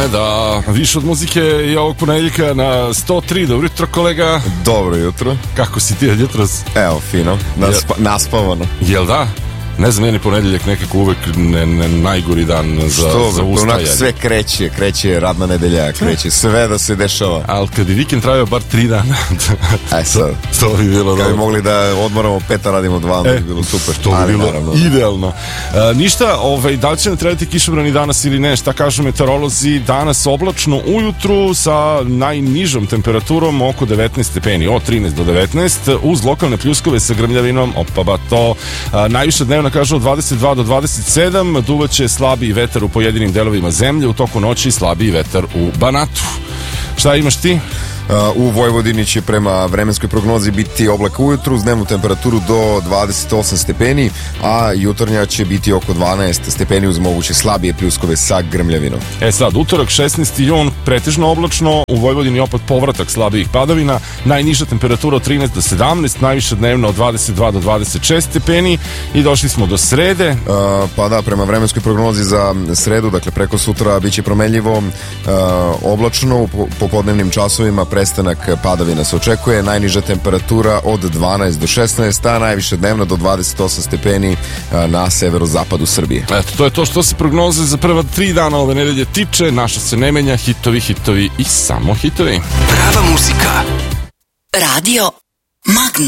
da više od muzike i ovog ponedjeljka na 103. Dobro jutro, kolega. Dobro jutro. Kako si ti jutros? Evo, fino, naspavano. Jel da? Ne znam, meni ponedjeljak nekako uvek najgori dan za ustajanje. Onako sve kreće radna nedelja, kreće sve da se dešava. Ali kad je vikend trajao bar 3 dana, sad, to bi bilo dobro. Kad bi mogli da odmoramo 5, a radimo 2, bi bilo super. To bi bilo naravno idealno. Ništa, da li će nam trebati kišobrani danas ili ne, šta kažu meteorolozi? Danas oblačno ujutru sa najnižom temperaturom oko 19 stepeni, od 13 do 19, uz lokalne pljuskove sa grmljavinom, najviše dnevna kažu od 22 do 27, duvaće slabiji vetar u pojedinim delovima zemlje, u toku noći slabiji vetar u Banatu. Šta imaš ti? U Vojvodini će prema vremenskoj prognozi biti oblak ujutru uz dnevnu temperaturu do 28 stepeni, a jutarnja će biti oko 12 stepeni uz moguće slabije pljuskove sa grmljavinom. Sad, utorak 16. jun, pretežno oblačno, u Vojvodini opet povratak slabijih padavina, najniža temperatura od 13 do 17, najviša dnevna od 22 do 26 stepeni i došli smo do srede. Prema vremenskoj prognozi za sredu, dakle preko sutra biće promenljivo oblačno, u popodnevnim časovima prestanak padavina se očekuje, najniža temperatura od 12 do 16, a najviše dnevna do 28 stepeni na severozapadu Srbije. Eto, to je to što se prognoze za prva 3 dana ove nedelje tiče, naša se ne menja, hitovi i samo hitovi. Prava muzika. Radio Magnum.